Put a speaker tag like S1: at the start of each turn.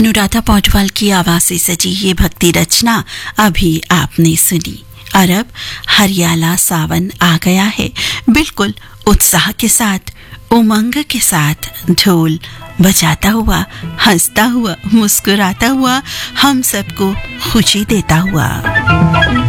S1: अनुराधा पौडवाल की आवाज से सजी ये भक्ति रचना अभी आपने सुनी। और अब हरियाला सावन आ गया है, बिल्कुल उत्साह के साथ, उमंग के साथ, ढोल बजाता हुआ, हंसता हुआ, मुस्कुराता हुआ, हम सबको खुशी देता हुआ।